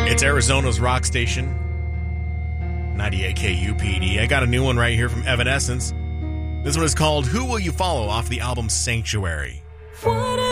It's Arizona's rock station, 98 KUPD. I got a new one right here from Evanescence. This one is called Who Will You Follow off the album Sanctuary. What